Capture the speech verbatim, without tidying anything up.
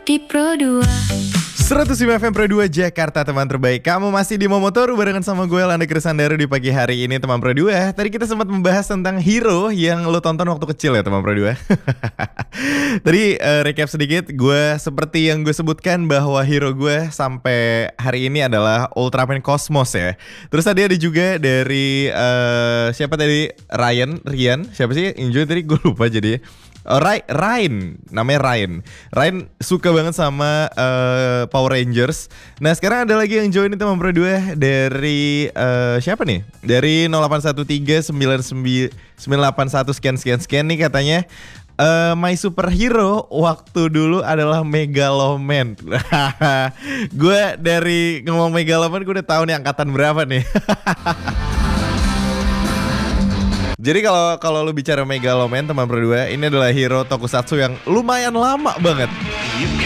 di Pro dua. seratus lima F M Pro dua Jakarta, teman terbaik. Kamu masih di Momotoru barengan sama gue Landa Krisandaru di pagi hari ini, teman Pro dua. Tadi kita sempat membahas tentang hero yang lo tonton waktu kecil ya, teman Pro dua. Tadi uh, recap sedikit, gue seperti yang gue sebutkan bahwa hero gue sampai hari ini adalah Ultraman Cosmos ya. Terus tadi ada juga dari uh, siapa tadi? Ryan, Rian, siapa sih? Enjoy tadi gue lupa jadi. Oh, Ryan, namanya Ryan. Ryan suka banget sama uh, Power Rangers. Nah sekarang ada lagi yang join nih teman Pro dua dari uh, siapa nih? Dari nol delapan satu tiga sembilan sembilan delapan satu sekian sekian sekian nih katanya. Uh, my superhero waktu dulu adalah Megaloman. Gue dari ngomong Megaloman gue udah tahu nih angkatan berapa nih. Jadi kalau kalau lu bicara Megaloman teman Pro dua, ini adalah hero tokusatsu yang lumayan lama banget.